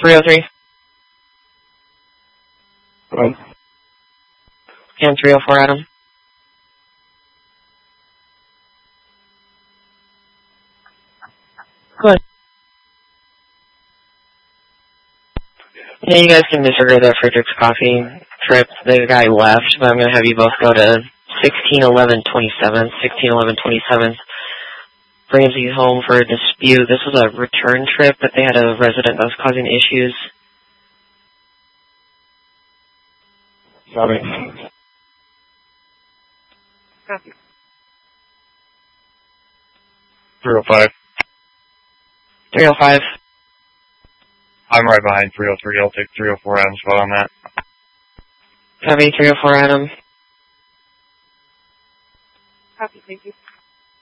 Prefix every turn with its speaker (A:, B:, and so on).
A: 303.
B: Right.
A: And 304, Adam. Good. Yeah, you guys can disregard that Frederick's Coffee trip. The guy left, but I'm going to have you both go to 161127. 161127. Ramsey home for a dispute. This was a return trip, but they had a resident that was causing issues.
B: Copy.
C: Copy.
B: 305.
A: 305.
B: I'm right behind 303. I'll take 304 Adam's spot on that.
A: Copy, 304, Adam.
C: Copy, thank you.